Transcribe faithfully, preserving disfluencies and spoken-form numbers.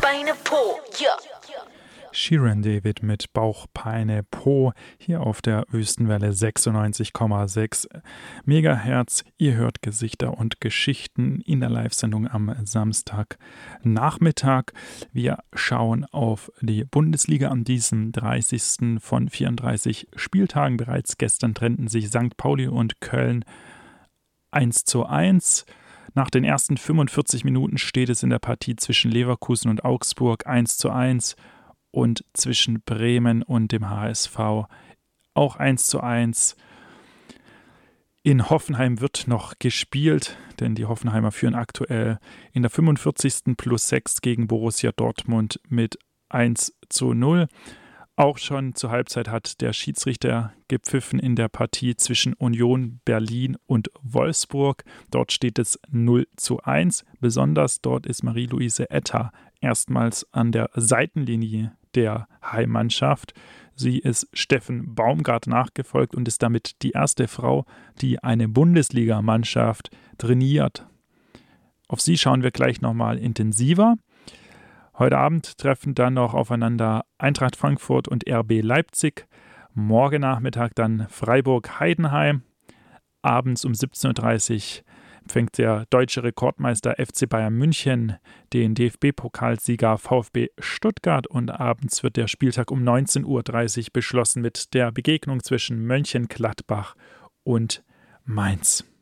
Bauchbeine Po, ja. Shirin David mit Bauchpeine Po hier auf der Wüstenwelle sechsundneunzig Komma sechs Megahertz. Ihr hört Gesichter und Geschichten in der Live-Sendung am Samstagnachmittag. Wir schauen auf die Bundesliga an diesem dreißigsten von vierunddreißig Spieltagen. Bereits gestern trennten sich Sankt Pauli und Köln eins zu eins. Nach den ersten fünfundvierzig Minuten steht es in der Partie zwischen Leverkusen und Augsburg eins zu eins. Und zwischen Bremen und dem H S V auch eins zu eins. In Hoffenheim wird noch gespielt, denn die Hoffenheimer führen aktuell in der fünfundvierzigsten plus sechs gegen Borussia Dortmund mit eins zu null. Auch schon zur Halbzeit hat der Schiedsrichter gepfiffen in der Partie zwischen Union Berlin und Wolfsburg. Dort steht es null zu eins. Besonders dort ist Marie-Louise Etter erstmals an der Seitenlinie der Heimmannschaft. Sie ist Steffen Baumgart nachgefolgt und ist damit die erste Frau, die eine Bundesligamannschaft trainiert. Auf sie schauen wir gleich nochmal intensiver. Heute Abend treffen dann noch aufeinander Eintracht Frankfurt und R B Leipzig. Morgen Nachmittag dann Freiburg-Heidenheim. Abends um siebzehn Uhr dreißig empfängt der deutsche Rekordmeister F C Bayern München den D F B-Pokalsieger VfB Stuttgart und abends wird der Spieltag um neunzehn Uhr dreißig beschlossen mit der Begegnung zwischen Mönchengladbach und Mainz.